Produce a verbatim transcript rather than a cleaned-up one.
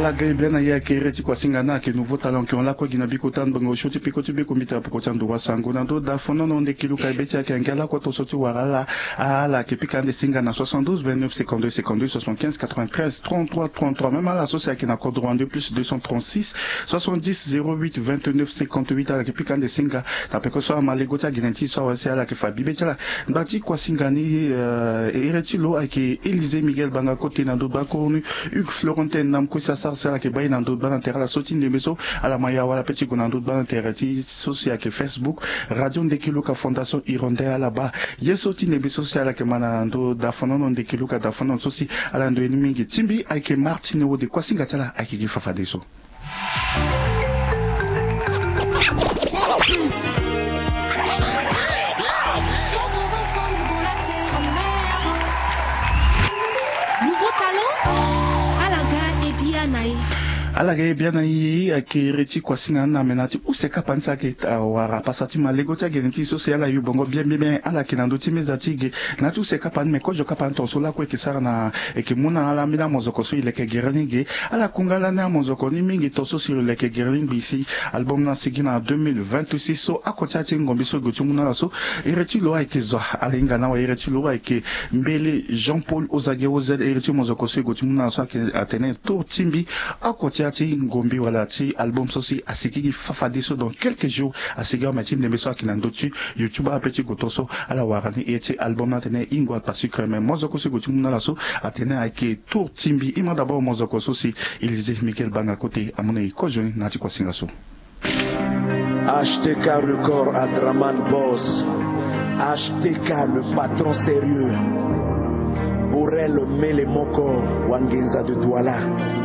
ala gaibena ya kereti kwa singana ke nouveau talent ki on la ko gina bikotan bango shoti pikoti biko mita pokotan do wasango na do da fono no de kiluka betia ke ngala ko to soti warala ala ke pikande singana soixante-douze vingt-neuf cinquante-deux cinquante-deux soixante-quinze quatre-vingt-treize trente-trois trente-trois même à la société qui n'a code rendu plus deux cent trente-six soixante-dix zéro huit vingt-neuf cinquante-huit ala ke pikande singa ta peko so malegota ginenti so wasi ala ke fabi betia bati kwa singani ereti lo ake Élisée Miguel banga côté na do ba ko Hugues Florentin nam ko sa sa ke bay na do ba intérêt la soti ndebeso ala maya wala petit ko na do ba intérêt social ke Facebook radio ndekiluka fondation Hirondelle là-bas yesoti ndebeso ala ke mana ndo da fonono ndekiluka da fonono sosi ala ndo mingi timbi ake Martine wo de kwasinga tala ake gi fafa deso. Alage biana yi akireti kwa singa na menati useka pansa ke wara pasati malegota geneti social yu bongo bien bien ala kinando timezati ge na tu seka pan me kojo kapan ton sola ko ke sara na e ke muna ala mina mozoko so ile ke gerani ge ala kungala na mozoko ni mingi toso sur ile ke gerani bisi album na sigina deux mille vingt-six so akocha ngombi so gotu muna so ireti lo ke zo ala inga na wa ireti lo ke mbele Jean-Paul Ozage Ozel ireti mozoko so gotu muna so ke atene to timbi akocha ngombi wala ti album sosi asikigi fafadiso dans quelques jours asiga matin de meso kinando tu YouTube a petit gotoso ala warani eti album na tene ingwa parce même mozoko se gotu na laso atene ake tour timbi ima d'abord mozoko sosi Élisée Miguel banga côté amone ko joni na ti kwa singaso H T K record à Draman Boss H T K le patron sérieux Borel Mele Moko Wangenza de Douala